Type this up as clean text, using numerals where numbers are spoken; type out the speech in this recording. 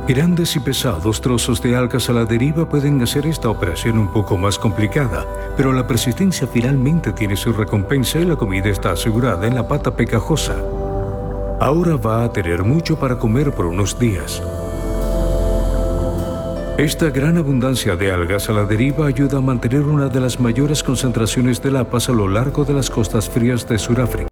Grandes y pesados trozos de algas a la deriva pueden hacer esta operación un poco más complicada, pero la persistencia finalmente tiene su recompensa y la comida está asegurada en la pata pegajosa. Ahora va a tener mucho para comer por unos días. Esta gran abundancia de algas a la deriva ayuda a mantener una de las mayores concentraciones de lapas a lo largo de las costas frías de Sudáfrica.